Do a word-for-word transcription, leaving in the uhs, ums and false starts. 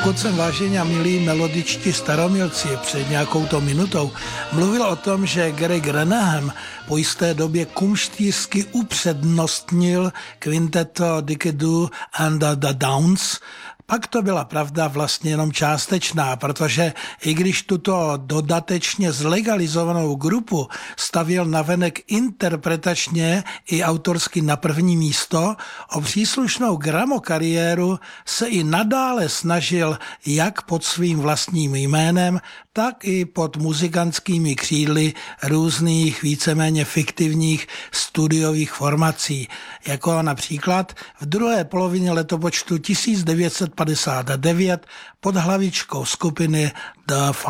Pokud jsem, vážení a milí melodičtí staromilci, před nějakou to minutou mluvil o tom, že Gary Graham po jisté době kumštýrsky upřednostnil kvinteto Dicky Doo and the Downs, pak to byla pravda vlastně jenom částečná, protože i když tuto dodatečně zlegalizovanou grupu stavěl navenek interpretačně i autorsky na první místo, o příslušnou gramokariéru se i nadále snažil jak pod svým vlastním jménem, tak i pod muzikantskými křídly různých víceméně fiktivních studiových formací, jako například v druhé polovině letopočtu tisíc devět set padesát devět pod hlavičkou skupiny The